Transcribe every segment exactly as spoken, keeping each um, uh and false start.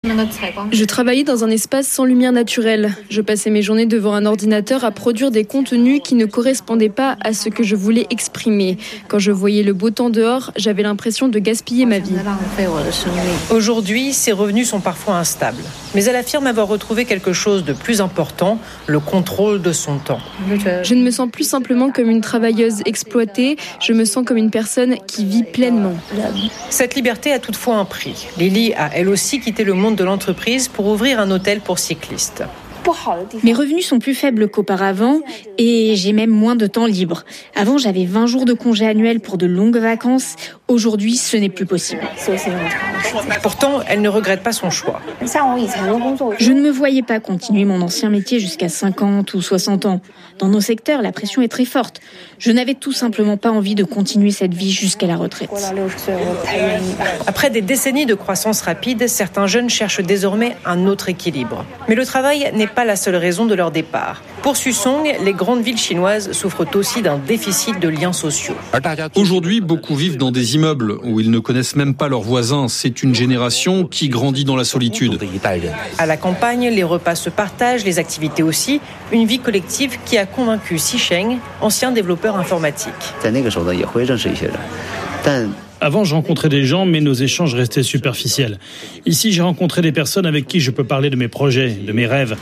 Je travaillais dans un espace sans lumière naturelle. Je passais mes journées devant un ordinateur à produire des contenus qui ne correspondaient pas à ce que je voulais exprimer. Quand je voyais le beau temps dehors, j'avais l'impression de gaspiller ma vie. Aujourd'hui, ses revenus sont parfois instables. Mais elle affirme avoir retrouvé quelque chose de plus important, le contrôle de son temps. Je ne me sens plus simplement comme une travailleuse exploitée, je me sens comme une personne qui vit pleinement. Cette liberté a toutefois un prix. Lily a elle aussi quitté le monde de l'entreprise pour ouvrir un hôtel pour cyclistes. Mes revenus sont plus faibles qu'auparavant et j'ai même moins de temps libre. Avant, j'avais vingt jours de congé annuel pour de longues vacances. Aujourd'hui, ce n'est plus possible. Pourtant, elle ne regrette pas son choix. Je ne me voyais pas continuer mon ancien métier jusqu'à cinquante ou soixante ans. Dans nos secteurs, la pression est très forte. Je n'avais tout simplement pas envie de continuer cette vie jusqu'à la retraite. Après des décennies de croissance rapide, certains jeunes cherchent désormais un autre équilibre. Mais le travail n'est pas la seule raison de leur départ. Pour Susong, les grandes villes chinoises souffrent aussi d'un déficit de liens sociaux. Aujourd'hui, beaucoup vivent dans des immeubles où ils ne connaissent même pas leurs voisins. C'est une génération qui grandit dans la solitude. À la campagne, les repas se partagent, les activités aussi. Une vie collective qui a convaincu Xi Sheng, ancien développeur informatique. Avant, je rencontrais des gens, mais nos échanges restaient superficiels. Ici, j'ai rencontré des personnes avec qui je peux parler de mes projets, de mes rêves.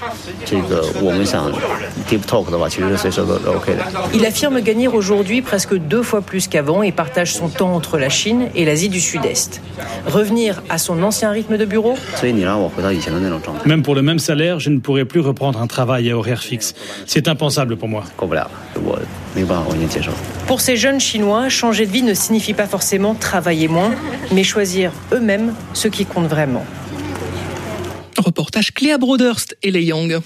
Il affirme gagner aujourd'hui presque deux fois plus qu'avant et partage son temps entre la Chine et l'Asie du Sud-Est. Revenir à son ancien rythme de bureau ? Même pour le même salaire, je ne pourrais plus reprendre un travail à horaire fixe. C'est impensable pour moi. Pour ces jeunes Chinois, changer de vie ne signifie pas forcément travailler moins, mais choisir eux-mêmes ce qui compte vraiment. Reportage Cléa Broderst et Les Yang.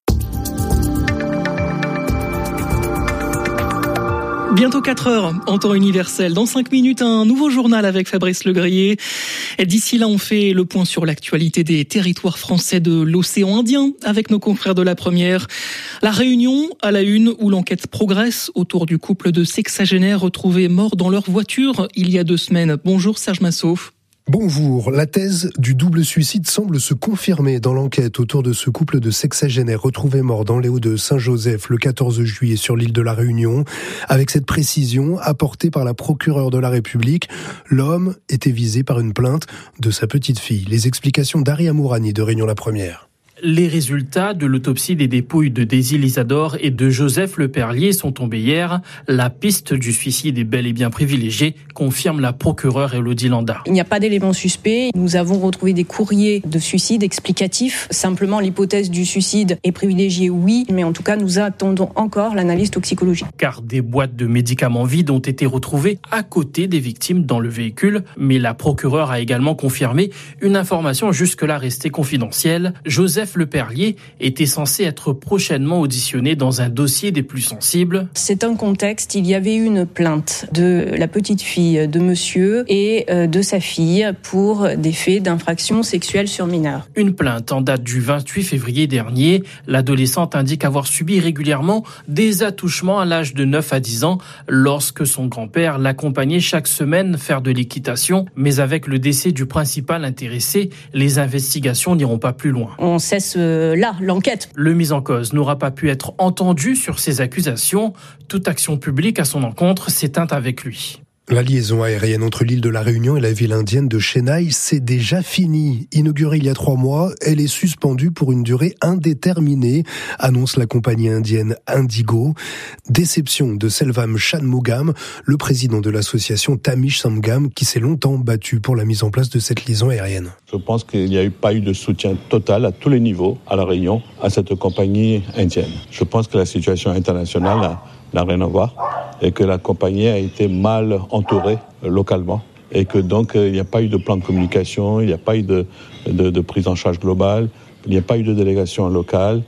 Bientôt quatre heures en temps universel. Dans cinq minutes, un nouveau journal avec Fabrice Legrier. Et d'ici là, on fait le point sur l'actualité des territoires français de l'océan Indien avec nos confrères de La Première. La Réunion à la une où l'enquête progresse autour du couple de sexagénaires retrouvés morts dans leur voiture il y a deux semaines. Bonjour Serge Massot. Bonjour, la thèse du double suicide semble se confirmer dans l'enquête autour de ce couple de sexagénaires retrouvés morts dans les Hauts-de-Saint-Joseph le quatorze juillet sur l'île de la Réunion. Avec cette précision apportée par la procureure de la République, l'homme était visé par une plainte de sa petite fille. Les explications d'Ari Amourani de Réunion la Première. Les résultats de l'autopsie des dépouilles de Daisy Lisador et de Joseph Le Perlier sont tombés hier. La piste du suicide est bel et bien privilégiée, confirme la procureure Élodie Landa. Il n'y a pas d'éléments suspects. Nous avons retrouvé des courriers de suicide explicatifs. Simplement, l'hypothèse du suicide est privilégiée, oui, mais en tout cas, nous attendons encore l'analyse toxicologique. Car des boîtes de médicaments vides ont été retrouvées à côté des victimes dans le véhicule. Mais la procureure a également confirmé une information jusque-là restée confidentielle. Joseph Le Perlier était censé être prochainement auditionné dans un dossier des plus sensibles. C'est un contexte, il y avait une plainte de la petite fille de monsieur et de sa fille pour des faits d'infraction sexuelle sur mineurs. Une plainte en date du vingt-huit février dernier. L'adolescente indique avoir subi régulièrement des attouchements à l'âge de neuf à dix ans lorsque son grand-père l'accompagnait chaque semaine faire de l'équitation. Mais avec le décès du principal intéressé, les investigations n'iront pas plus loin. On cesse là l'enquête. Le mis en cause n'aura pas pu être entendu sur ces accusations. Toute action publique à son encontre s'éteint avec lui. La liaison aérienne entre l'île de la Réunion et la ville indienne de Chennai, c'est déjà fini. Inaugurée il y a trois mois, elle est suspendue pour une durée indéterminée, annonce la compagnie indienne Indigo. Déception de Selvam Shanmugam, le président de l'association Tamish Sangam, qui s'est longtemps battu pour la mise en place de cette liaison aérienne. Je pense qu'il n'y a eu pas eu de soutien total à tous les niveaux à la Réunion, à cette compagnie indienne. Je pense que la situation internationale a n'a rien à voir et que la compagnie a été mal entourée localement et que donc il n'y a pas eu de plan de communication, il n'y a pas eu de, de, de prise en charge globale, il n'y a pas eu de délégation locale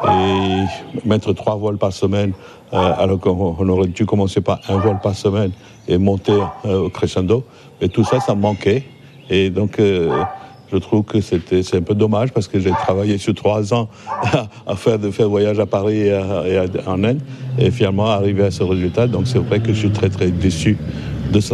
et mettre trois vols par semaine euh, alors qu'on aurait dû commencer par un vol par semaine et monter euh, au crescendo, et tout ça, ça manquait et donc euh, je trouve que c'était, c'est un peu dommage parce que j'ai travaillé sur trois ans à faire de faire voyage à Paris et, à, et à, en Inde et finalement arriver à ce résultat. Donc c'est vrai que je suis très très déçu de cela.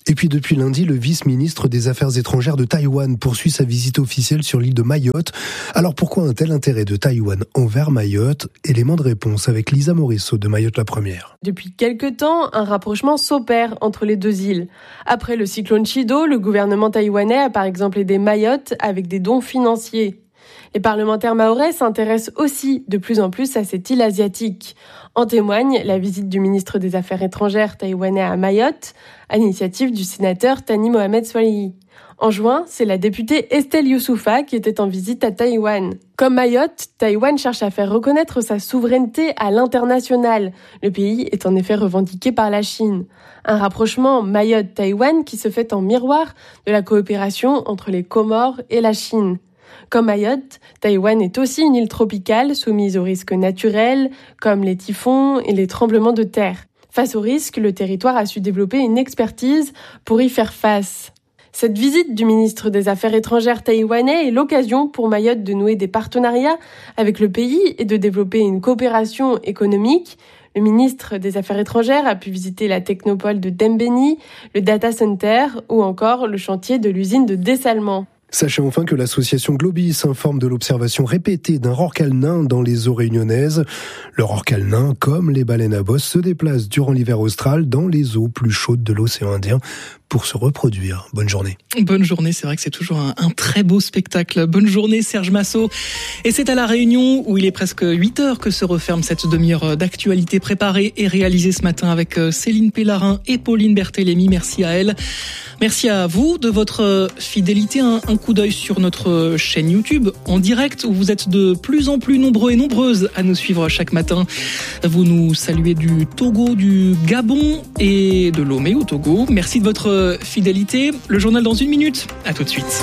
Et puis depuis lundi, le vice-ministre des Affaires étrangères de Taïwan poursuit sa visite officielle sur l'île de Mayotte. Alors pourquoi un tel intérêt de Taïwan envers Mayotte? Élément de réponse avec Lisa Morisseau de Mayotte la Première. Depuis quelque temps, un rapprochement s'opère entre les deux îles. Après le cyclone Chido, le gouvernement taïwanais a par exemple aidé Mayotte avec des dons financiers. Les parlementaires mahorais s'intéressent aussi de plus en plus à cette île asiatique. En témoigne la visite du ministre des Affaires étrangères taïwanais à Mayotte, à l'initiative du sénateur Thani Mohamed Soilihi. En juin, c'est la députée Estelle Youssoufa qui était en visite à Taïwan. Comme Mayotte, Taïwan cherche à faire reconnaître sa souveraineté à l'international. Le pays est en effet revendiqué par la Chine. Un rapprochement Mayotte-Taïwan qui se fait en miroir de la coopération entre les Comores et la Chine. Comme Mayotte, Taïwan est aussi une île tropicale soumise aux risques naturels, comme les typhons et les tremblements de terre. Face aux risques, le territoire a su développer une expertise pour y faire face. Cette visite du ministre des Affaires étrangères taïwanais est l'occasion pour Mayotte de nouer des partenariats avec le pays et de développer une coopération économique. Le ministre des Affaires étrangères a pu visiter la technopole de Dembéni, le data center ou encore le chantier de l'usine de dessalement. Sachez enfin que l'association Globis informe de l'observation répétée d'un rorqual nain dans les eaux réunionnaises. Le rorqual nain, comme les baleines à bosse, se déplace durant l'hiver austral dans les eaux plus chaudes de l'océan Indien pour se reproduire. Bonne journée. Bonne journée, c'est vrai que c'est toujours un, un très beau spectacle. Bonne journée Serge Massot. Et c'est à La Réunion où il est presque huit heures que se referme cette demi-heure d'actualité préparée et réalisée ce matin avec Céline Pellarin et Pauline Berthélémy. Merci à elles. Merci à vous de votre fidélité. Un, un coup d'œil sur notre chaîne YouTube en direct où vous êtes de plus en plus nombreux et nombreuses à nous suivre chaque matin. Vous nous saluez du Togo, du Gabon et de Lomé au Togo. Merci de votre fidélité. Le journal dans une minute. À tout de suite.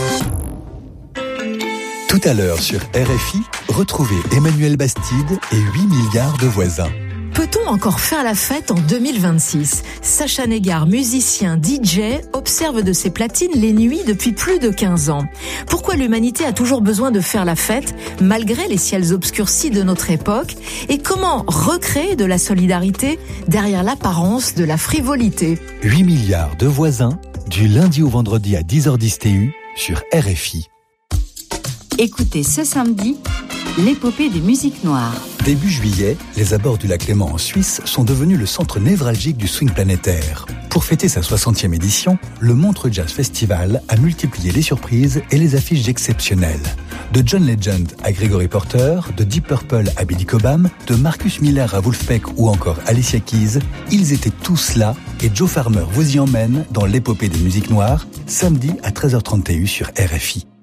Tout à l'heure sur R F I, retrouvez Emmanuel Bastide et huit milliards de voisins. Peut-on encore faire la fête en deux mille vingt-six ? Sacha Neggar, musicien, D J, observe de ses platines les nuits depuis plus de quinze ans. Pourquoi l'humanité a toujours besoin de faire la fête, malgré les ciels obscurcis de notre époque ? Et comment recréer de la solidarité derrière l'apparence de la frivolité ? huit milliards de voisins, du lundi au vendredi à dix heures dix T U sur R F I. Écoutez ce samedi, l'épopée des musiques noires. Début juillet, les abords du lac Léman en Suisse sont devenus le centre névralgique du swing planétaire. Pour fêter sa soixantième édition, le Montreux Jazz Festival a multiplié les surprises et les affiches exceptionnelles. De John Legend à Gregory Porter, de Deep Purple à Billy Cobham, de Marcus Miller à Wolfpack ou encore Alicia Keys, ils étaient tous là et Joe Farmer vous y emmène dans l'épopée des musiques noires, samedi à treize heures trente T U sur R F I.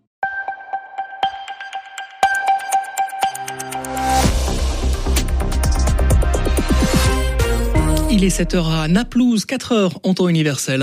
Il est sept heures à Naplouse, quatre heures en temps universel.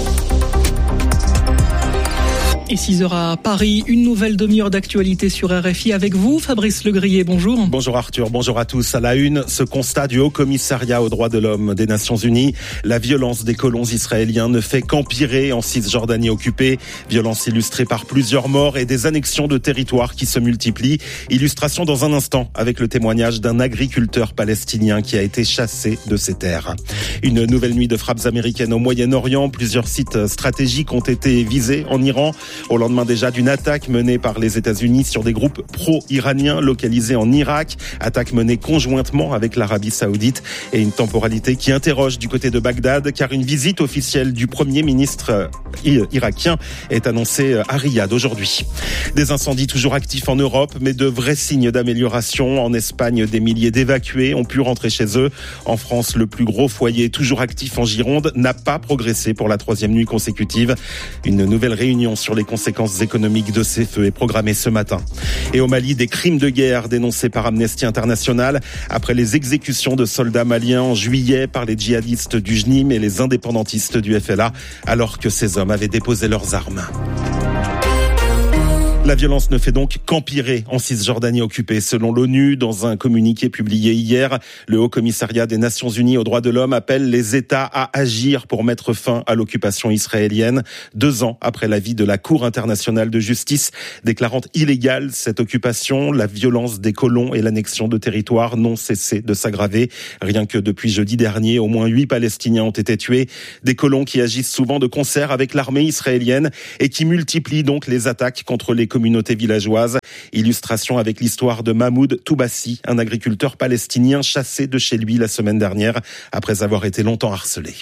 Et six heures à Paris, une nouvelle demi-heure d'actualité sur R F I avec vous, Fabrice Legrier, bonjour. Bonjour Arthur, bonjour à tous. À la une, ce constat du Haut Commissariat aux droits de l'homme des Nations Unies. La violence des colons israéliens ne fait qu'empirer en Cisjordanie occupée. Violence illustrée par plusieurs morts et des annexions de territoires qui se multiplient. Illustration dans un instant avec le témoignage d'un agriculteur palestinien qui a été chassé de ses terres. Une nouvelle nuit de frappes américaines au Moyen-Orient. Plusieurs sites stratégiques ont été visés en Iran. Au lendemain déjà d'une attaque menée par les États-Unis sur des groupes pro-iraniens localisés en Irak, attaque menée conjointement avec l'Arabie Saoudite et une temporalité qui interroge du côté de Bagdad car une visite officielle du Premier ministre irakien est annoncée à Riyad aujourd'hui. Des incendies toujours actifs en Europe mais de vrais signes d'amélioration. En Espagne, des milliers d'évacués ont pu rentrer chez eux. En France, le plus gros foyer toujours actif en Gironde n'a pas progressé pour la troisième nuit consécutive. Une nouvelle réunion sur les conséquences économiques de ces feux est programmée ce matin. Et au Mali, des crimes de guerre dénoncés par Amnesty International après les exécutions de soldats maliens en juillet par les djihadistes du J N I M et les indépendantistes du F L A alors que ces hommes avaient déposé leurs armes. La violence ne fait donc qu'empirer en Cisjordanie occupée. Selon l'ONU, dans un communiqué publié hier, le Haut Commissariat des Nations Unies aux droits de l'homme appelle les États à agir pour mettre fin à l'occupation israélienne, deux ans après l'avis de la Cour internationale de justice déclarant illégale cette occupation. La violence des colons et l'annexion de territoires n'ont cessé de s'aggraver. Rien que depuis jeudi dernier, au moins huit Palestiniens ont été tués. Des colons qui agissent souvent de concert avec l'armée israélienne et qui multiplient donc les attaques contre les communautés villageoises. Illustration avec l'histoire de Mahmoud Toubassi, un agriculteur palestinien chassé de chez lui la semaine dernière après avoir été longtemps harcelé.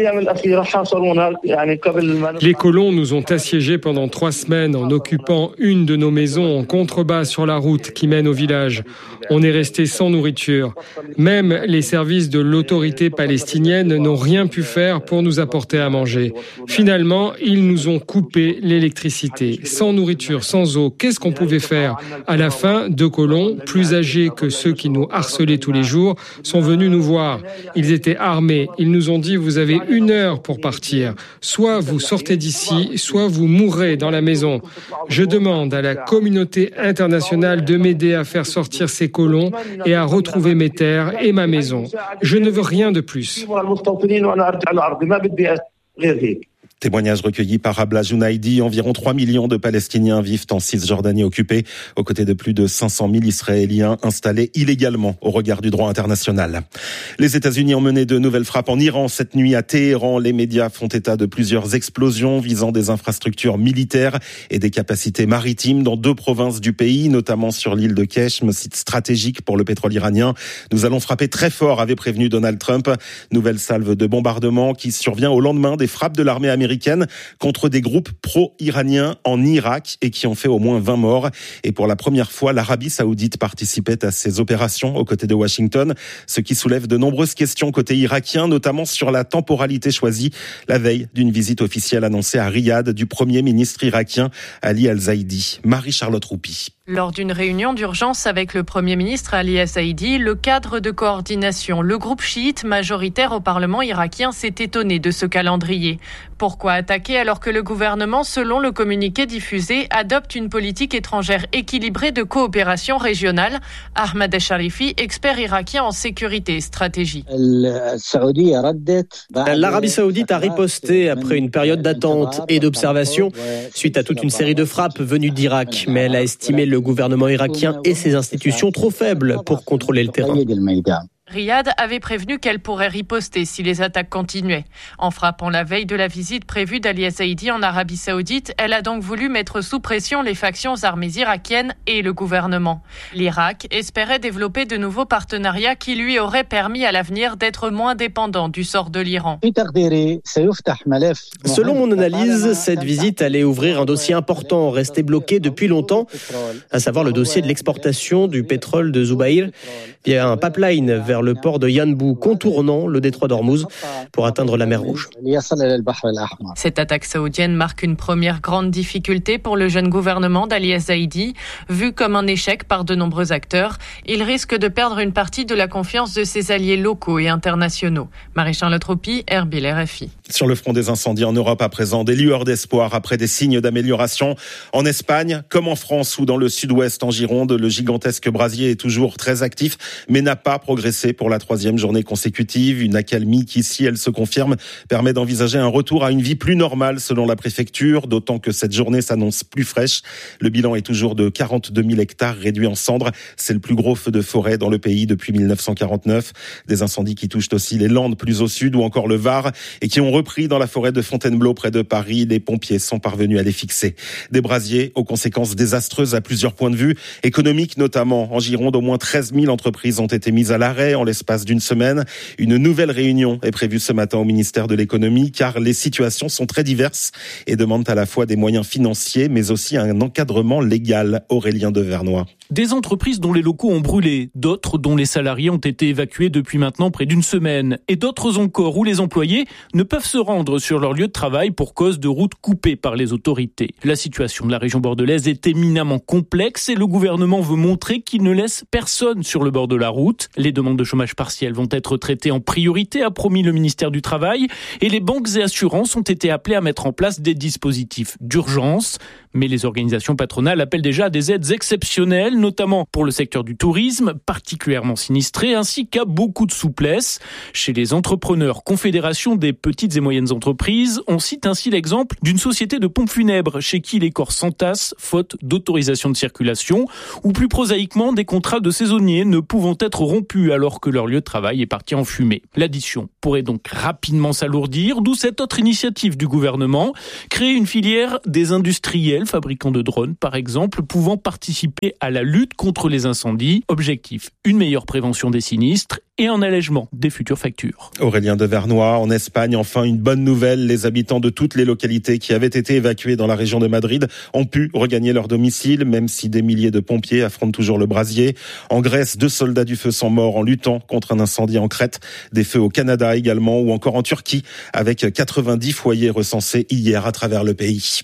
Les colons nous ont assiégés pendant trois semaines en occupant une de nos maisons en contrebas sur la route qui mène au village. On est resté sans nourriture. Même les services de l'autorité palestinienne n'ont rien pu faire pour nous apporter à manger. Finalement, ils nous ont coupé l'électricité. Sans nourriture, sans eau, qu'est-ce qu'on pouvait faire ? À la fin, deux colons, plus âgés que ceux qui nous harcelaient tous les jours, sont venus nous voir. Ils étaient armés. Ils nous ont dit « Vous avez une heure pour partir. Soit vous sortez d'ici, soit vous mourrez dans la maison. » Je demande à la communauté internationale de m'aider à faire sortir ces colons et à retrouver mes terres et ma maison. Je ne veux rien de plus. Témoignage recueilli par Abla Jounaidi. Environ trois millions de Palestiniens vivent en Cisjordanie occupée, aux côtés de plus de cinq cent mille Israéliens installés illégalement au regard du droit international. Les États-Unis ont mené de nouvelles frappes en Iran cette nuit à Téhéran. Les médias font état de plusieurs explosions visant des infrastructures militaires et des capacités maritimes dans deux provinces du pays, notamment sur l'île de Keshm, site stratégique pour le pétrole iranien. Nous allons frapper très fort, avait prévenu Donald Trump. Nouvelle salve de bombardement qui survient au lendemain des frappes de l'armée américaine contre des groupes pro-iraniens en Irak et qui ont fait au moins vingt morts. Et pour la première fois, l'Arabie Saoudite participait à ces opérations aux côtés de Washington, ce qui soulève de nombreuses questions côté irakien, notamment sur la temporalité choisie la veille d'une visite officielle annoncée à Riyad du Premier ministre irakien Ali Al-Zaidi. Marie-Charlotte Roupi. Lors d'une réunion d'urgence avec le Premier ministre Ali Al-Zaidi, le cadre de coordination, le groupe chiite majoritaire au Parlement irakien s'est étonné de ce calendrier. Pourquoi attaquer alors que le gouvernement, selon le communiqué diffusé, adopte une politique étrangère équilibrée de coopération régionale ? Ahmed Sharifi, expert irakien en sécurité et stratégie. L'Arabie Saoudite a riposté après une période d'attente et d'observation suite à toute une série de frappes venues d'Irak, mais elle a estimé le gouvernement irakien et ses institutions trop faibles pour contrôler le terrain. Riyad avait prévenu qu'elle pourrait riposter si les attaques continuaient. En frappant la veille de la visite prévue d'Ali Zaidi en Arabie Saoudite, elle a donc voulu mettre sous pression les factions armées irakiennes et le gouvernement. L'Irak espérait développer de nouveaux partenariats qui lui auraient permis à l'avenir d'être moins dépendant du sort de l'Iran. Selon mon analyse, cette visite allait ouvrir un dossier important resté bloqué depuis longtemps, à savoir le dossier de l'exportation du pétrole de Zubair via un pipeline vers le port de Yanbu, contournant le détroit d'Ormuz pour atteindre la mer Rouge. Cette attaque saoudienne marque une première grande difficulté pour le jeune gouvernement d'Ali Zaidi. Vu comme un échec par de nombreux acteurs, il risque de perdre une partie de la confiance de ses alliés locaux et internationaux. Marie-Charlotte Roupi, Erbil, R F I. Sur le front des incendies en Europe à présent, des lueurs d'espoir après des signes d'amélioration. En Espagne, comme en France ou dans le sud-ouest en Gironde, le gigantesque brasier est toujours très actif, mais n'a pas progressé pour la troisième journée consécutive. Une accalmie qui, si elle se confirme, permet d'envisager un retour à une vie plus normale selon la préfecture, d'autant que cette journée s'annonce plus fraîche. Le bilan est toujours de quarante-deux mille hectares réduits en cendres. C'est le plus gros feu de forêt dans le pays depuis mille neuf cent quarante-neuf. Des incendies qui touchent aussi les Landes plus au sud ou encore le Var et qui ont repris dans la forêt de Fontainebleau près de Paris. Les pompiers sont parvenus à les fixer. Des brasiers aux conséquences désastreuses à plusieurs points de vue, économiques notamment. En Gironde, au moins treize mille entreprises ont été mises à l'arrêt en l'espace d'une semaine. Une nouvelle réunion est prévue ce matin au ministère de l'économie car les situations sont très diverses et demandent à la fois des moyens financiers mais aussi un encadrement légal. Aurélien Devernois. Des entreprises dont les locaux ont brûlé, d'autres dont les salariés ont été évacués depuis maintenant près d'une semaine, et d'autres encore où les employés ne peuvent se rendre sur leur lieu de travail pour cause de routes coupées par les autorités. La situation de la région bordelaise est éminemment complexe et le gouvernement veut montrer qu'il ne laisse personne sur le bord de la route. Les demandes de chômage partiel vont être traitées en priorité, a promis le ministère du Travail, et les banques et assurances ont été appelées à mettre en place des dispositifs d'urgence. Mais les organisations patronales appellent déjà à des aides exceptionnelles, notamment pour le secteur du tourisme, particulièrement sinistré, ainsi qu'à beaucoup de souplesse. Chez les entrepreneurs, Confédération des petites et moyennes entreprises, on cite ainsi l'exemple d'une société de pompes funèbres chez qui les corps s'entassent faute d'autorisation de circulation, ou plus prosaïquement des contrats de saisonniers ne pouvant être rompus alors que leur lieu de travail est parti en fumée. L'addition pourrait donc rapidement s'alourdir, d'où cette autre initiative du gouvernement, créer une filière des industriels, fabricants de drones par exemple, pouvant participer à la lutte contre les incendies. Objectif, une meilleure prévention des sinistres et un allègement des futures factures. Aurélien Devernois, en Espagne, enfin une bonne nouvelle. Les habitants de toutes les localités qui avaient été évacués dans la région de Madrid ont pu regagner leur domicile, même si des milliers de pompiers affrontent toujours le brasier. En Grèce, deux soldats du feu sont morts en luttant contre un incendie en Crète, des feux au Canada également, ou encore en Turquie, avec quatre-vingt-dix foyers recensés hier à travers le pays.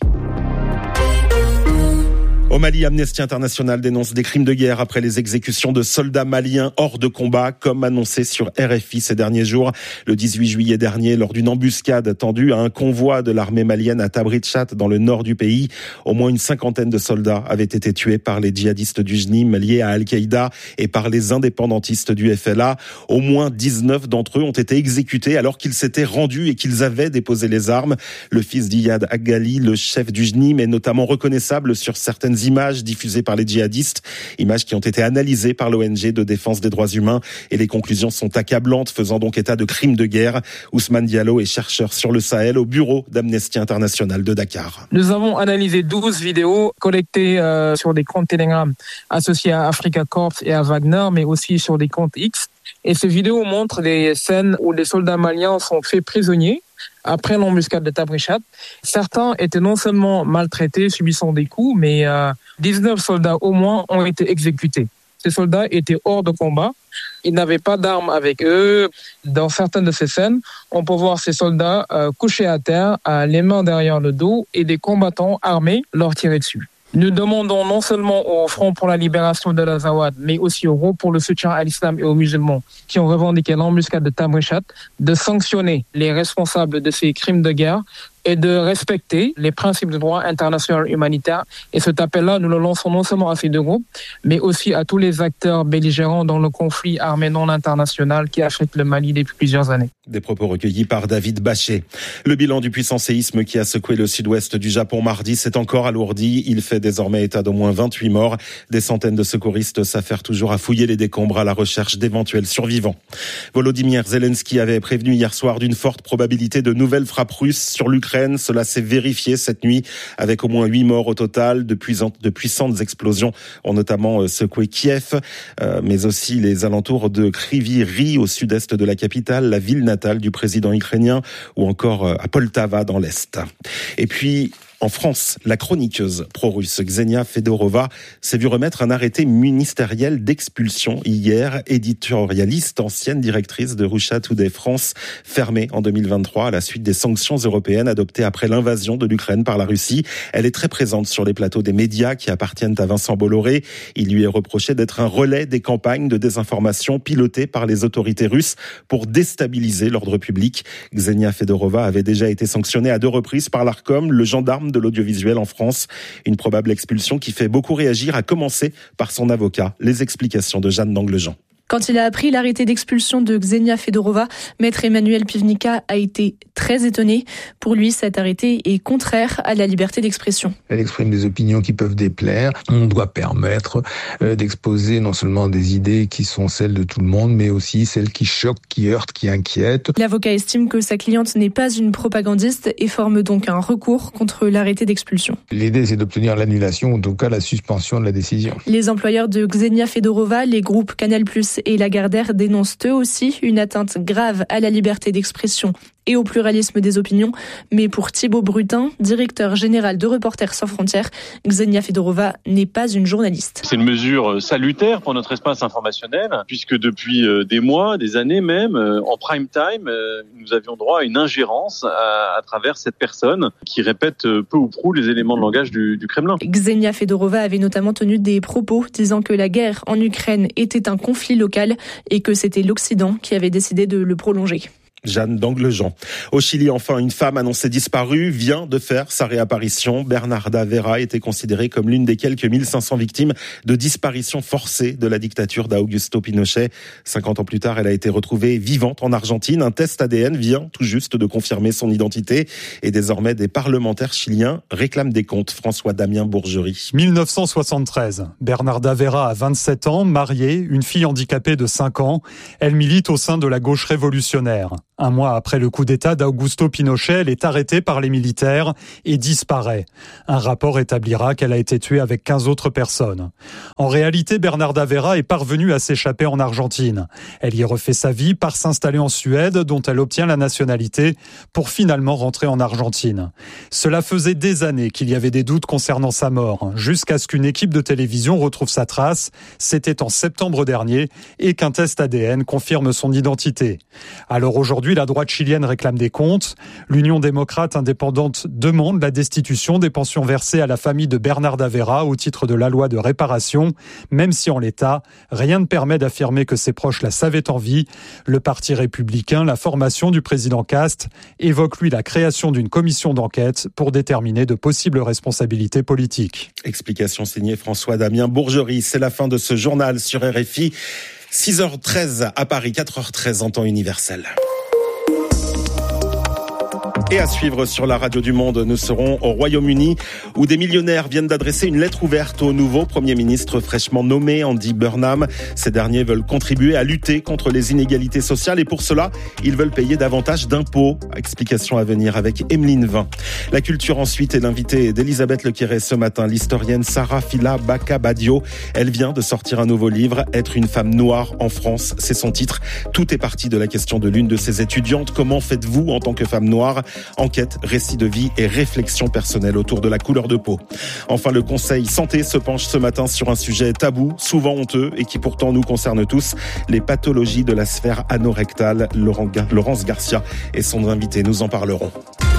Au Mali, Amnesty International dénonce des crimes de guerre après les exécutions de soldats maliens hors de combat, comme annoncé sur R F I ces derniers jours. Le dix-huit juillet dernier, lors d'une embuscade tendue à un convoi de l'armée malienne à Tabritchat, dans le nord du pays, au moins une cinquantaine de soldats avaient été tués par les djihadistes du J N I M liés à Al-Qaïda et par les indépendantistes du F L A. Au moins dix-neuf d'entre eux ont été exécutés alors qu'ils s'étaient rendus et qu'ils avaient déposé les armes. Le fils d'Iyad Aghali, le chef du J N I M, est notamment reconnaissable sur certaines images diffusées par les djihadistes, images qui ont été analysées par l'O N G de défense des droits humains, et les conclusions sont accablantes, faisant donc état de crimes de guerre. Ousmane Diallo est chercheur sur le Sahel au bureau d'Amnesty International de Dakar. Nous avons analysé douze vidéos collectées euh, sur des comptes Telegram associés à Africa Corps et à Wagner, mais aussi sur des comptes X. Et ces vidéos montrent des scènes où les soldats maliens sont faits prisonniers après l'embuscade de Tabritchat. Certains étaient non seulement maltraités, subissant des coups, mais euh, dix-neuf soldats au moins ont été exécutés. Ces soldats étaient hors de combat. Ils n'avaient pas d'armes avec eux. Dans certaines de ces scènes, on peut voir ces soldats euh, couchés à terre, euh, les mains derrière le dos, et des combattants armés leur tirer dessus. Nous demandons non seulement au Front pour la libération de l'Azawad, mais aussi au groupe pour le soutien à l'islam et aux musulmans qui ont revendiqué l'embuscade de Tabritchat, de sanctionner les responsables de ces crimes de guerre et de respecter les principes de droit international humanitaire. Et cet appel-là, nous le lançons non seulement à ces deux groupes, mais aussi à tous les acteurs belligérants dans le conflit armé non international qui affecte le Mali depuis plusieurs années. Des propos recueillis par David Bachet. Le bilan du puissant séisme qui a secoué le sud-ouest du Japon mardi s'est encore alourdi. Il fait désormais état d'au moins vingt-huit morts. Des centaines de secouristes s'affairent toujours à fouiller les décombres à la recherche d'éventuels survivants. Volodymyr Zelensky avait prévenu hier soir d'une forte probabilité de nouvelles frappes russes sur l'Ukraine. Cela s'est vérifié cette nuit avec au moins huit morts au total. De puissantes, de puissantes explosions ont notamment secoué Kiev, euh, mais aussi les alentours de Kryvyi Rih au sud-est de la capitale, la ville natale du président ukrainien, ou encore à Poltava dans l'est. Et puis, en France, la chroniqueuse pro-russe Ksenia Fedorova s'est vue remettre un arrêté ministériel d'expulsion hier. Éditorialiste, ancienne directrice de Russia Today France, fermée en deux mille vingt-trois à la suite des sanctions européennes adoptées après l'invasion de l'Ukraine par la Russie. Elle est très présente sur les plateaux des médias qui appartiennent à Vincent Bolloré. Il lui est reproché d'être un relais des campagnes de désinformation pilotées par les autorités russes pour déstabiliser l'ordre public. Ksenia Fedorova avait déjà été sanctionnée à deux reprises par l'Arcom, le gendarme de l'audiovisuel en France. Une probable expulsion qui fait beaucoup réagir, à commencer par son avocat. Les explications de Jeanne d'Anglejean. Quand il a appris l'arrêté d'expulsion de Ksenia Fedorova, maître Emmanuel Pivnica a été très étonné. Pour lui, cet arrêté est contraire à la liberté d'expression. Elle exprime des opinions qui peuvent déplaire. On doit permettre d'exposer non seulement des idées qui sont celles de tout le monde, mais aussi celles qui choquent, qui heurtent, qui inquiètent. L'avocat estime que sa cliente n'est pas une propagandiste et forme donc un recours contre l'arrêté d'expulsion. L'idée, c'est d'obtenir l'annulation, ou en tout cas la suspension de la décision. Les employeurs de Ksenia Fedorova, les groupes Canal plus et Lagardère dénoncent eux aussi une atteinte grave à la liberté d'expression et au pluralisme des opinions. Mais pour Thibaut Brutin, directeur général de Reporters sans frontières, Ksenia Fedorova n'est pas une journaliste. C'est une mesure salutaire pour notre espace informationnel, puisque depuis des mois, des années même, en prime time, nous avions droit à une ingérence à, à travers cette personne qui répète peu ou prou les éléments de langage du, du Kremlin. Ksenia Fedorova avait notamment tenu des propos disant que la guerre en Ukraine était un conflit local et que c'était l'Occident qui avait décidé de le prolonger. Jeanne d'Anglejean. Au Chili, enfin, une femme annoncée disparue vient de faire sa réapparition. Bernarda Vera était considérée comme l'une des quelques mille cinq cents victimes de disparition forcée de la dictature d'Augusto Pinochet. cinquante ans plus tard, elle a été retrouvée vivante en Argentine. Un test A D N vient tout juste de confirmer son identité. Et désormais, des parlementaires chiliens réclament des comptes. François-Damien Bourgerie. dix-neuf cent soixante-treize. Bernarda Vera a vingt-sept ans, mariée, une fille handicapée de cinq ans. Elle milite au sein de la gauche révolutionnaire. Un mois après le coup d'État d'Augusto Pinochet, elle est arrêtée par les militaires et disparaît. Un rapport établira qu'elle a été tuée avec quinze autres personnes. En réalité, Bernarda Vera est parvenue à s'échapper en Argentine. Elle y refait sa vie, part s'installer en Suède, dont elle obtient la nationalité, pour finalement rentrer en Argentine. Cela faisait des années qu'il y avait des doutes concernant sa mort, jusqu'à ce qu'une équipe de télévision retrouve sa trace. C'était en septembre dernier, et qu'un test A D N confirme son identité. Alors aujourd'hui, la droite chilienne réclame des comptes. L'Union démocrate indépendante demande la destitution des pensions versées à la famille de Bernarda Vera au titre de la loi de réparation, même si en l'état, rien ne permet d'affirmer que ses proches la savaient en vie. Le Parti républicain, la formation du président Cast, évoque lui la création d'une commission d'enquête pour déterminer de possibles responsabilités politiques. Explication signée François-Damien Bourgerie. C'est la fin de ce journal sur R F I. six heures treize à Paris, quatre heures treize en temps universel. Et à suivre sur la radio du Monde, nous serons au Royaume-Uni où des millionnaires viennent d'adresser une lettre ouverte au nouveau Premier ministre fraîchement nommé, Andy Burnham. Ces derniers veulent contribuer à lutter contre les inégalités sociales et pour cela, ils veulent payer davantage d'impôts. Explication à venir avec Emeline Vin. La culture ensuite est l'invitée d'Elisabeth Lequéré ce matin, l'historienne Sarah Fila Baka-Badio. Elle vient de sortir un nouveau livre, Être une femme noire en France, c'est son titre. Tout est parti de la question de l'une de ses étudiantes. Comment faites-vous en tant que femme noire ? Enquête, récit de vie et réflexion personnelle autour de la couleur de peau. Enfin, le Conseil Santé se penche ce matin sur un sujet tabou, souvent honteux et qui pourtant nous concerne tous, les pathologies de la sphère anorectale. Laurence Garcia est son invité, nous en parlerons.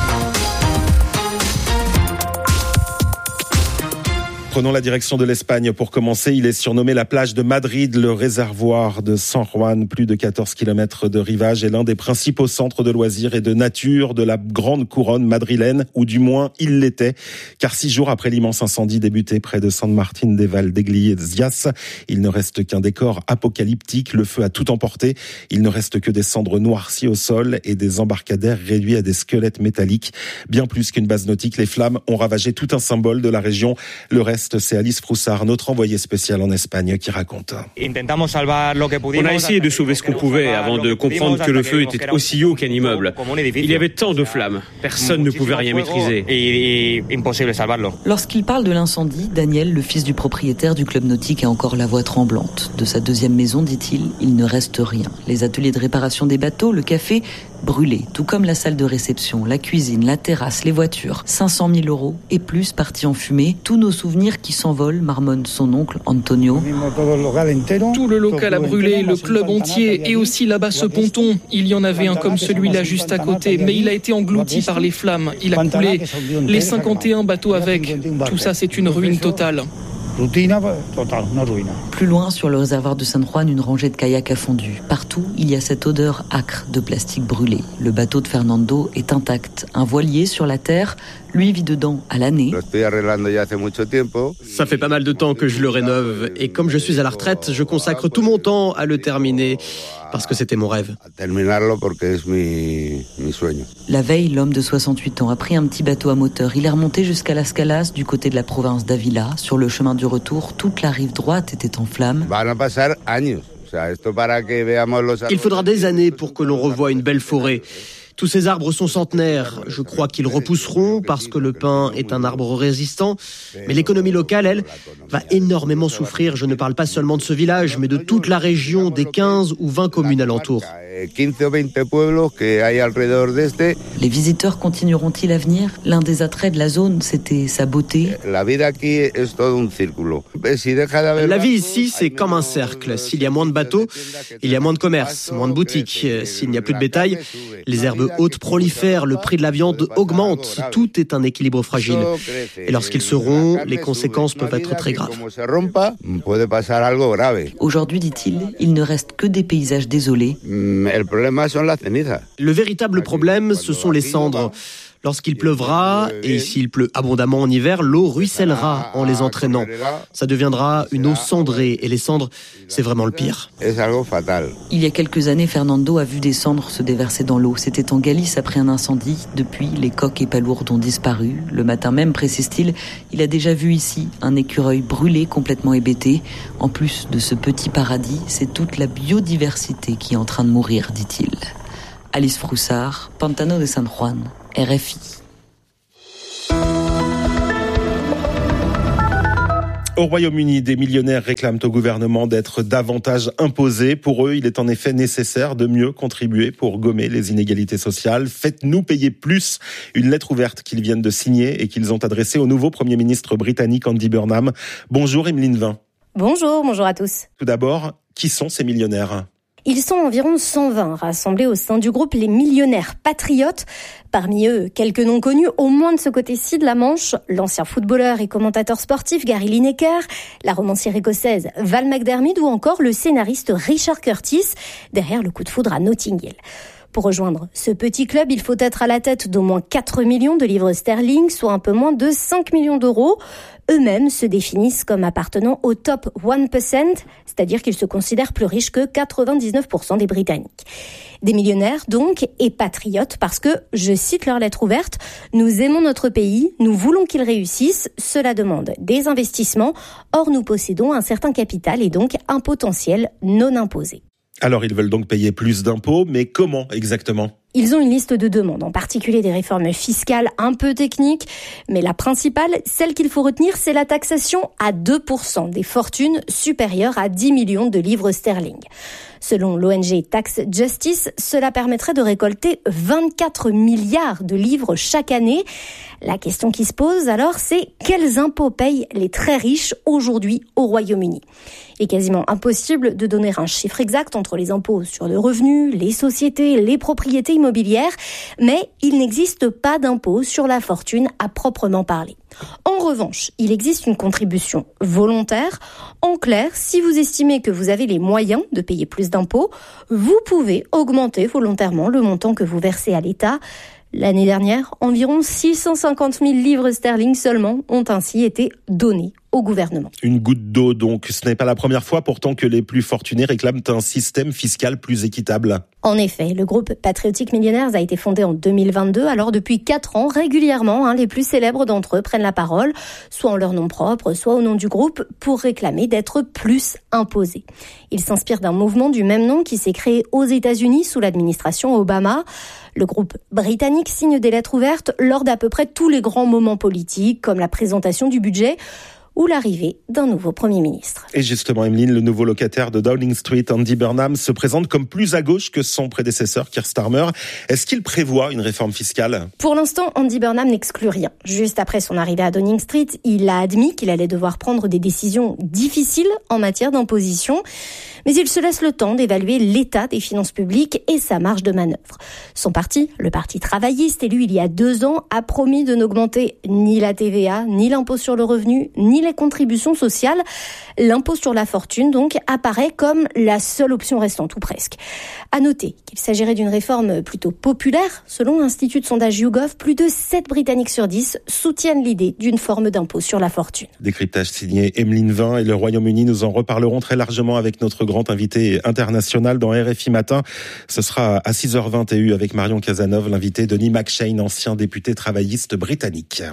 Prenons la direction de l'Espagne pour commencer. Il est surnommé la plage de Madrid, le réservoir de San Juan, plus de quatorze kilomètres de rivage, est l'un des principaux centres de loisirs et de nature de la grande couronne madrilène, ou du moins il l'était, car six jours après l'immense incendie débuté près de San Martín de Valdeiglesias, il ne reste qu'un décor apocalyptique. Le feu a tout emporté. Il ne reste que des cendres noircies au sol et des embarcadères réduits à des squelettes métalliques. Bien plus qu'une base nautique, les flammes ont ravagé tout un symbole de la région. Le reste, c'est Alice Froussard, notre envoyée spéciale en Espagne, qui raconte. On a essayé de sauver ce qu'on pouvait avant de comprendre que le feu était aussi haut qu'un immeuble. Il y avait tant de flammes, personne ne pouvait rien maîtriser. Lorsqu'il parle de l'incendie, Daniel, le fils du propriétaire du club nautique, a encore la voix tremblante. De sa deuxième maison, dit-il, il ne reste rien. Les ateliers de réparation des bateaux, le café, brûlés, tout comme la salle de réception, la cuisine, la terrasse, les voitures. cinq cent mille euros et plus partis en fumée. Tous nos souvenirs qui s'envolent, marmonne son oncle Antonio. Tout le local a brûlé, le club entier et aussi là-bas ce ponton. Il y en avait un comme celui-là juste à côté, mais il a été englouti par les flammes. Il a coulé. Les cinquante et un bateaux avec. Tout ça, c'est une ruine totale. Plus loin, sur le réservoir de San Juan, une rangée de kayaks a fondu. Partout, il y a cette odeur âcre de plastique brûlé. Le bateau de Fernando est intact. Un voilier sur la terre, lui vit dedans à l'année. Ça fait pas mal de temps que je le rénove. Et comme je suis à la retraite, je consacre tout mon temps à le terminer. Parce que c'était mon rêve. La veille, l'homme de soixante-huit ans a pris un petit bateau à moteur. Il est remonté jusqu'à Las Calas, du côté de la province d'Ávila. Sur le chemin du retour, toute la rive droite était en flammes. Il faudra des années pour que l'on revoie une belle forêt. Tous ces arbres sont centenaires. Je crois qu'ils repousseront parce que le pin est un arbre résistant. Mais l'économie locale, elle, va énormément souffrir. Je ne parle pas seulement de ce village, mais de toute la région, des quinze ou vingt communes alentours. Les visiteurs continueront-ils à venir ? L'un des attraits de la zone, c'était sa beauté. La vie ici, c'est comme un cercle. S'il y a moins de bateaux, il y a moins de commerce, moins de boutiques. S'il n'y a plus de bétail, les herbes herbe haute prolifère, le prix de la viande augmente. Tout est un équilibre fragile. Et lorsqu'ils se rompent, les conséquences peuvent être très graves. Aujourd'hui, dit-il, il ne reste que des paysages désolés. Le véritable problème, ce sont les cendres. Lorsqu'il pleuvra, et s'il pleut abondamment en hiver, l'eau ruissellera en les entraînant. Ça deviendra une eau cendrée, et les cendres, c'est vraiment le pire. Il y a quelques années, Fernando a vu des cendres se déverser dans l'eau. C'était en Galice après un incendie. Depuis, les coqs et palourdes ont disparu. Le matin même, précise-t-il, il a déjà vu ici un écureuil brûlé, complètement hébété. En plus de ce petit paradis, c'est toute la biodiversité qui est en train de mourir, dit-il. Alice Froussard, Pantano de San Juan, R F I. Au Royaume-Uni, des millionnaires réclament au gouvernement d'être davantage imposés. Pour eux, il est en effet nécessaire de mieux contribuer pour gommer les inégalités sociales. Faites-nous payer plus. Une lettre ouverte qu'ils viennent de signer et qu'ils ont adressée au nouveau Premier ministre britannique Andy Burnham. Bonjour Emeline Vin. Bonjour, bonjour à tous. Tout d'abord, qui sont ces millionnaires ? Ils sont environ cent vingt rassemblés au sein du groupe Les Millionnaires Patriotes. Parmi eux, quelques noms connus, au moins de ce côté-ci de la Manche. L'ancien footballeur et commentateur sportif Gary Lineker, la romancière écossaise Val McDermid ou encore le scénariste Richard Curtis, derrière le coup de foudre à Notting Hill. Pour rejoindre ce petit club, il faut être à la tête d'au moins quatre millions de livres sterling, soit un peu moins de cinq millions d'euros. Eux-mêmes se définissent comme appartenant au top un pour cent, c'est-à-dire qu'ils se considèrent plus riches que quatre-vingt-dix-neuf pour cent des Britanniques. Des millionnaires donc, et patriotes parce que, je cite leur lettre ouverte, « Nous aimons notre pays, nous voulons qu'il réussisse, cela demande des investissements, or nous possédons un certain capital et donc un potentiel non imposé ». Alors ils veulent donc payer plus d'impôts, mais comment exactement ? Ils ont une liste de demandes, en particulier des réformes fiscales un peu techniques, mais la principale, celle qu'il faut retenir, c'est la taxation à deux pour cent des fortunes supérieures à dix millions de livres sterling. Selon l'O N G Tax Justice, cela permettrait de récolter vingt-quatre milliards de livres chaque année. La question qui se pose alors, c'est quels impôts payent les très riches aujourd'hui au Royaume-Uni ? Il est quasiment impossible de donner un chiffre exact entre les impôts sur le revenu, les sociétés, les propriétés immobilières, mais il n'existe pas d'impôt sur la fortune à proprement parler. En revanche, il existe une contribution volontaire. En clair, si vous estimez que vous avez les moyens de payer plus d'impôts, vous pouvez augmenter volontairement le montant que vous versez à l'État. L'année dernière, environ six cent cinquante mille livres sterling seulement ont ainsi été donnés au gouvernement. Une goutte d'eau donc. Ce n'est pas la première fois pourtant que les plus fortunés réclament un système fiscal plus équitable. En effet, le groupe Patriotic Millionaires a été fondé en deux mille vingt-deux. Alors depuis quatre ans, régulièrement, hein, les plus célèbres d'entre eux prennent la parole, soit en leur nom propre, soit au nom du groupe, pour réclamer d'être plus imposés. Ils s'inspirent d'un mouvement du même nom qui s'est créé aux États-Unis sous l'administration Obama. Le groupe britannique signe des lettres ouvertes lors d'à peu près tous les grands moments politiques, comme la présentation du budget ou l'arrivée d'un nouveau Premier ministre. Et justement, Emeline, le nouveau locataire de Downing Street, Andy Burnham, se présente comme plus à gauche que son prédécesseur, Keir Starmer. Est-ce qu'il prévoit une réforme fiscale ? Pour l'instant, Andy Burnham n'exclut rien. Juste après son arrivée à Downing Street, il a admis qu'il allait devoir prendre des décisions difficiles en matière d'imposition. Mais il se laisse le temps d'évaluer l'état des finances publiques et sa marge de manœuvre. Son parti, le Parti travailliste, élu il y a deux ans, a promis de n'augmenter ni la T V A, ni l'impôt sur le revenu, ni les contributions sociales. L'impôt sur la fortune, donc, apparaît comme la seule option restante, ou presque. À noter qu'il s'agirait d'une réforme plutôt populaire. Selon l'Institut de sondage YouGov, plus de sept Britanniques sur dix soutiennent l'idée d'une forme d'impôt sur la fortune. Décryptage signé Emeline Vin et le Royaume-Uni. Nous en reparlerons très largement avec notre grand invité international dans R F I Matin. Ce sera à six heures vingt et un avec Marion Cazeneuve, l'invité Denis McShane, ancien député travailliste britannique.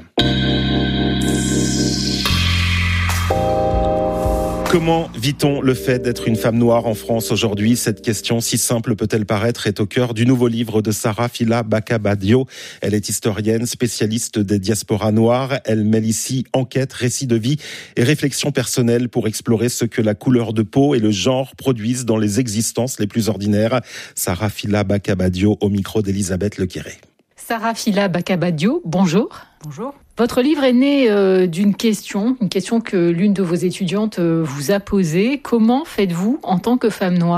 Comment vit-on le fait d'être une femme noire en France aujourd'hui ? Cette question, si simple peut-elle paraître, est au cœur du nouveau livre de Sarah Fila Bakabadio. Elle est historienne, spécialiste des diasporas noires. Elle mêle ici enquête, récits de vie et réflexions personnelles pour explorer ce que la couleur de peau et le genre produisent dans les existences les plus ordinaires. Sarah Fila Bakabadio au micro d'Elisabeth Lequéré. Sarah Fila Bakabadio, bonjour. Bonjour. Votre livre est né euh, d'une question, une question que l'une de vos étudiantes euh, vous a posée. Comment faites-vous, en tant que femme noire,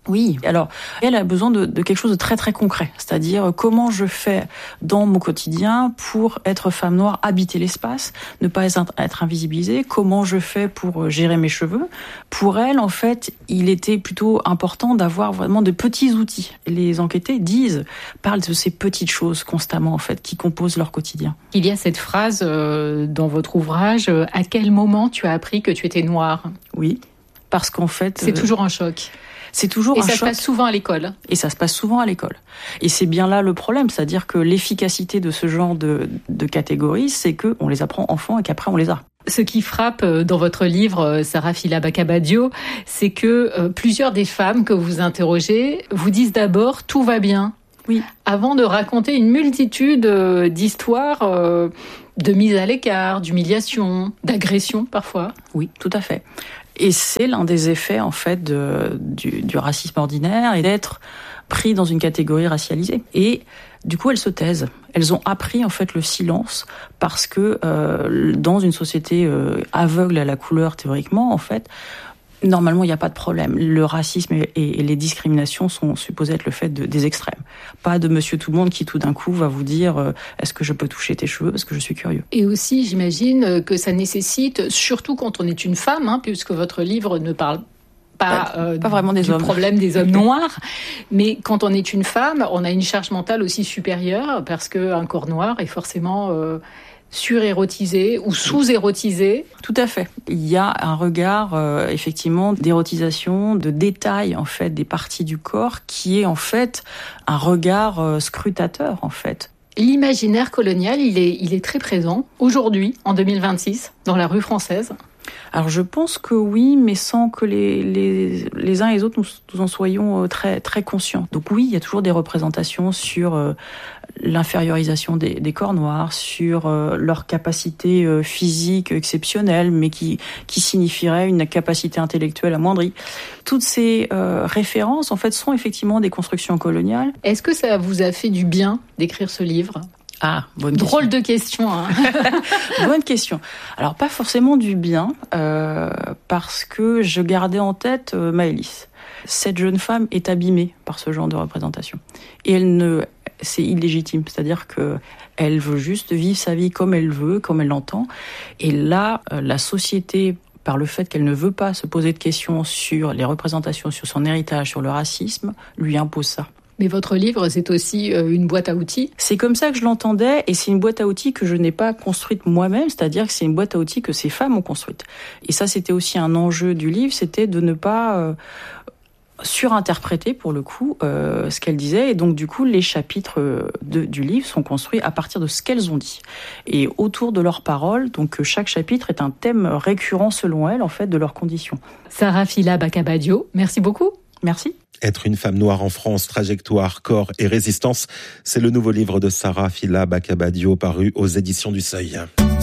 Oui, alors elle a besoin de, de quelque chose de très très concret, c'est-à-dire comment je fais dans mon quotidien pour être femme noire, habiter l'espace, ne pas être invisibilisée, comment je fais pour gérer mes cheveux. Pour elle, en fait, il était plutôt important d'avoir vraiment de petits outils. Les enquêtés disent, parlent de ces petites choses constamment, en fait, qui composent leur quotidien. Il y a cette phrase euh, dans votre ouvrage, euh, à quel moment tu as appris que tu étais noire ? Oui, parce qu'en fait... C'est euh... toujours un choc. C'est toujours et un choc. Et ça se passe souvent à l'école. Et ça se passe souvent à l'école. Et c'est bien là le problème, c'est-à-dire que l'efficacité de ce genre de, de catégories, c'est qu'on les apprend enfants et qu'après on les a. Ce qui frappe dans votre livre, Sarah Filabakabadio, c'est que euh, plusieurs des femmes que vous interrogez vous disent d'abord « tout va bien ». Oui. Avant de raconter une multitude euh, d'histoires euh, de mise à l'écart, d'humiliation, d'agression parfois. Oui, tout à fait. Et c'est l'un des effets, en fait, de, du, du racisme ordinaire et d'être pris dans une catégorie racialisée. Et du coup, elles se taisent. Elles ont appris, en fait, le silence parce que euh, dans une société euh, aveugle à la couleur, théoriquement, en fait, normalement, il n'y a pas de problème. Le racisme et, et les discriminations sont supposés être le fait de, des extrêmes. Pas de monsieur tout le monde qui, tout d'un coup, va vous dire euh, « Est-ce que je peux toucher tes cheveux ? Parce que je suis curieux. » Et aussi, j'imagine que ça nécessite, surtout quand on est une femme, hein, puisque votre livre ne parle pas, euh, pas vraiment des du hommes. problème des hommes noirs, mais quand on est une femme, on a une charge mentale aussi supérieure, parce qu'un corps noir est forcément... Euh, surérotisé ou sous-érotisé. Tout à fait. Il y a un regard, euh, effectivement, d'érotisation, de détail, en fait, des parties du corps, qui est, en fait, un regard euh, scrutateur, en fait. L'imaginaire colonial, il est, il est très présent, aujourd'hui, en deux mille vingt-six, dans la rue française. Alors je pense que oui, mais sans que les, les, les uns et les autres nous, nous en soyons très, très conscients. Donc oui, il y a toujours des représentations sur euh, l'infériorisation des, des corps noirs, sur euh, leur capacité euh, physique exceptionnelle, mais qui, qui signifierait une capacité intellectuelle amoindrie. Toutes ces euh, références, en fait, sont effectivement des constructions coloniales. Est-ce que ça vous a fait du bien d'écrire ce livre ? Ah, bonne Drôle de question. Hein. Bonne question. Alors, pas forcément du bien, euh, parce que je gardais en tête euh, Maëlys. Cette jeune femme est abîmée par ce genre de représentation. Et elle ne, c'est illégitime. C'est-à-dire que elle veut juste vivre sa vie comme elle veut, comme elle l'entend. Et là, euh, la société, par le fait qu'elle ne veut pas se poser de questions sur les représentations, sur son héritage, sur le racisme, lui impose ça. Mais votre livre, c'est aussi une boîte à outils. C'est comme ça que je l'entendais, et c'est une boîte à outils que je n'ai pas construite moi-même, c'est-à-dire que c'est une boîte à outils que ces femmes ont construite. Et ça, c'était aussi un enjeu du livre, c'était de ne pas euh, surinterpréter, pour le coup, euh, ce qu'elles disaient. Et donc, du coup, les chapitres de, du livre sont construits à partir de ce qu'elles ont dit. Et autour de leurs paroles, donc chaque chapitre est un thème récurrent, selon elles, en fait, de leurs conditions. Sarah Filabakabadio, merci beaucoup. Merci. Être une femme noire en France, trajectoire, corps et résistance, c'est le nouveau livre de Sarah Filabakabadio paru aux éditions du Seuil.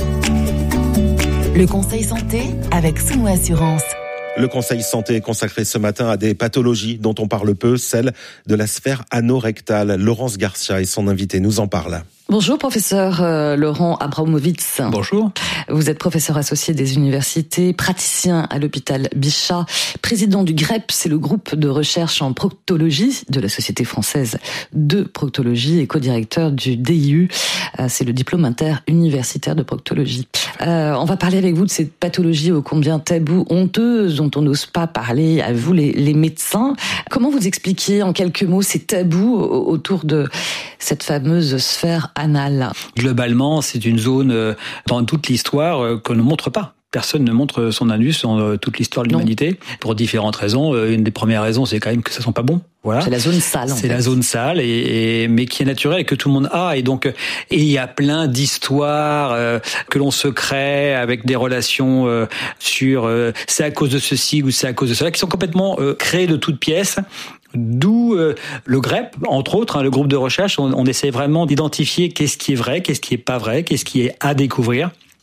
Le Conseil Santé avec Souno Assurance. Le Conseil Santé est consacré ce matin à des pathologies dont on parle peu, celle de la sphère anorectale. Laurence Garcia est son invitée, nous en parle. Bonjour professeur euh, Laurent Abramowitz. Bonjour. Vous êtes professeur associé des universités, praticien à l'hôpital Bichat, président du GREP, c'est le groupe de recherche en proctologie de la Société française de proctologie et co-directeur du D I U, euh, c'est le diplôme interuniversitaire de proctologie. Euh, on va parler avec vous de cette pathologie ô combien taboue, honteuse, dont on n'ose pas parler à vous les, les médecins. Comment vous expliquez en quelques mots ces tabous autour de cette fameuse sphère anale? Globalement, c'est une zone euh, dans toute l'histoire euh, qu'on ne montre pas. Personne ne montre son anus dans euh, toute l'histoire de l'humanité, pour différentes raisons. Euh, une des premières raisons, c'est quand même que ça sent pas bon. Voilà. C'est la zone sale. En c'est fait. la zone sale, et, et mais qui est naturelle et que tout le monde a. Et donc, et il y a plein d'histoires euh, que l'on se crée avec des relations euh, sur euh, c'est à cause de ceci ou c'est à cause de cela, qui sont complètement euh, créées de toutes pièces. D'où euh, le GREP, entre autres, hein, le groupe de recherche, on, on essaie vraiment d'identifier qu'est-ce qui est vrai, qu'est-ce qui est pas vrai, qu'est-ce qui est à découvrir.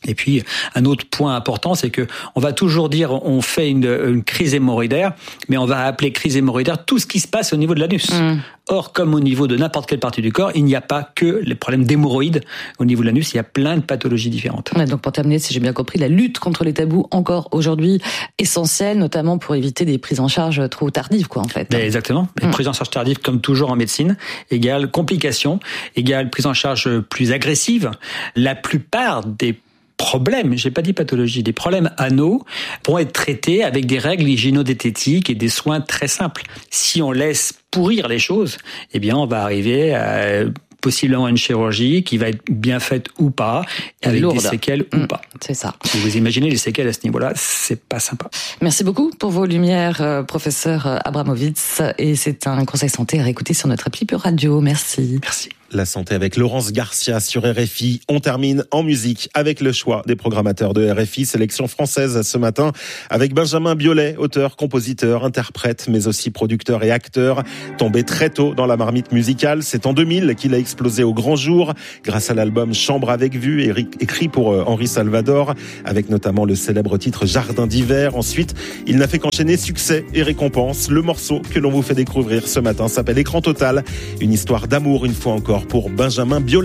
Et puis, un autre point important, c'est que on va toujours dire on fait une, une crise hémorroïdaire, mais on va appeler crise hémorroïdaire tout ce qui se passe au niveau de l'anus. Mmh. Or, comme au niveau de n'importe quelle partie du corps, il n'y a pas que les problèmes d'hémorroïdes. Au niveau de l'anus, il y a plein de pathologies différentes. Ouais, donc pour terminer, si j'ai bien compris, la lutte contre les tabous encore aujourd'hui essentielle, notamment pour éviter des prises en charge trop tardives, quoi, en fait. Ben exactement. Les mmh. prises en charge tardives, comme toujours en médecine, égale complications, égale prise en charge plus agressive. La plupart des problèmes, j'ai pas dit pathologie, des problèmes anaux vont être traités avec des règles hygiéno-diététiques et des soins très simples. Si on laisse pourrir les choses, eh bien, on va arriver à possiblement une chirurgie qui va être bien faite ou pas, avec Lourde. des séquelles mmh, ou pas. C'est ça. Si vous imaginez les séquelles à ce niveau-là, c'est pas sympa. Merci beaucoup pour vos lumières, professeur Abramovitz. Et c'est un conseil santé à réécouter sur notre appli Pure Radio. Merci. Merci. La santé avec Laurence Garcia sur R F I. On termine en musique avec le choix des programmateurs de R F I. Sélection française ce matin avec Benjamin Biolay, auteur, compositeur, interprète, mais aussi producteur et acteur. Tombé très tôt dans la marmite musicale, c'est en deux mille qu'il a explosé au grand jour grâce à l'album Chambre avec vue, écrit pour Henri Salvador, avec notamment le célèbre titre Jardin d'hiver. Ensuite, il n'a fait qu'enchaîner succès et récompenses. Le morceau que l'on vous fait découvrir ce matin s'appelle Écran total, une histoire d'amour une fois encore pour Benjamin Biolay.